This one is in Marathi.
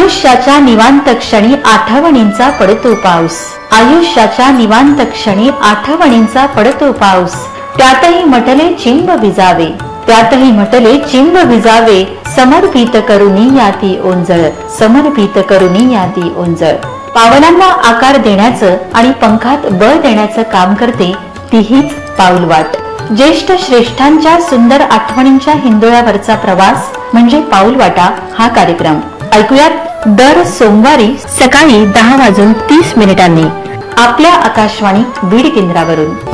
आयुष्याच्या निवांत क्षणी आठवणींचा पडतो पाऊस, आयुष्याच्या निवांत क्षणी आठवणींचा पडतो पाऊस, त्यातही म्हटले चिंब भिजावे, त्यातही म्हटले चिंब भिजावे, समर्पित करुनी याती ओंजळ, समर्पित करुनी याती ओंजळ. पावलांना आकार देण्याचं आणि पंखात बळ देण्याचं काम करते तीहीच पाऊलवाट. ज्येष्ठ श्रेष्ठांच्या सुंदर आठवणींच्या हिंदोळ्यावरचा प्रवास म्हणजे पाऊलवाटा हा कार्यक्रम. ऐकूयात दर सोमवारी सकाळी 10:30 आपल्या आकाशवाणी बीड केंद्रावरून.